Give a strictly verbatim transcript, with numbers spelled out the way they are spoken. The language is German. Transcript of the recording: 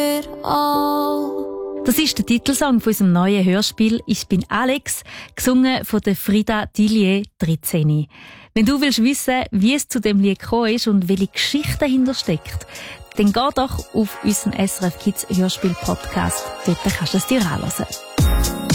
Das ist der Titelsong von unserem neuen Hörspiel «Ich bin Alex», gesungen von der Frida Dillier, dreizehn. Wenn du willst wissen, wie es zu dem Lied gekommen ist und welche Geschichte dahinter steckt, dann geh doch auf unseren S R F Kids Hörspiel Podcast. Dort kannst du es dir anhören.